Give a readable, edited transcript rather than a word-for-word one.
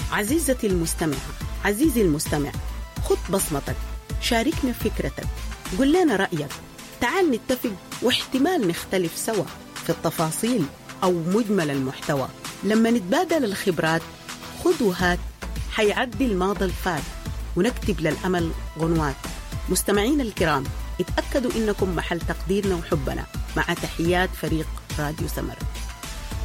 عزيزتي المستمعة، عزيزي المستمع، خذ بصمتك، شاركنا فكرتك، قل لنا رأيك، تعال نتفق واحتمال نختلف سوا في التفاصيل أو مجمل المحتوى. لما نتبادل الخبرات خذ وهات حيعدي الماضي الفات ونكتب للأمل غنوات. مستمعين الكرام، اتأكدوا إنكم محل تقديرنا وحبنا. مع تحيات فريق راديو سمر.